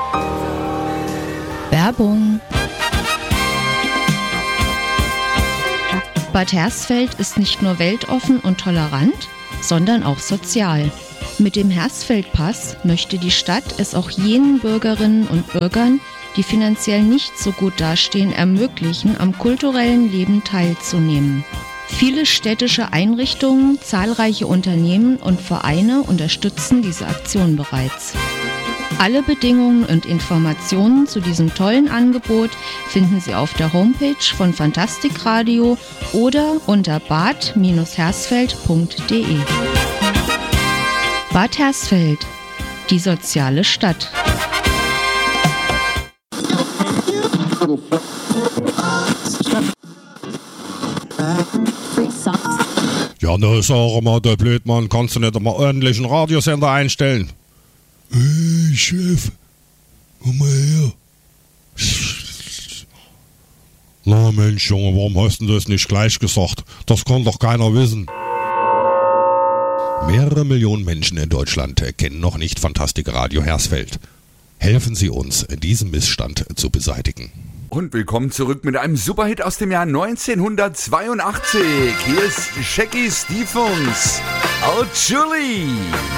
Werbung. Bad Hersfeld ist nicht nur weltoffen und tolerant, sondern auch sozial. Mit dem Hersfeld-Pass möchte die Stadt es auch jenen Bürgerinnen und Bürgern, die finanziell nicht so gut dastehen, ermöglichen, am kulturellen Leben teilzunehmen. Viele städtische Einrichtungen, zahlreiche Unternehmen und Vereine unterstützen diese Aktion bereits. Alle Bedingungen und Informationen zu diesem tollen Angebot finden Sie auf der Homepage von Fantastik Radio oder unter bad-hersfeld.de. Bad Hersfeld, die soziale Stadt. Ja, ne, sag mal, der Blödmann, kannst du nicht mal ordentlich einen Radiosender einstellen? Hey, Chef, komm mal her. Na Mensch, Junge, warum hast du das nicht gleich gesagt? Das kann doch keiner wissen. Mehrere Millionen Menschen in Deutschland kennen noch nicht Fantastik Radio Hersfeld. Helfen Sie uns, diesen Missstand zu beseitigen. Und willkommen zurück mit einem Superhit aus dem Jahr 1982. Hier ist Shaggy Stephens, Oh Julie.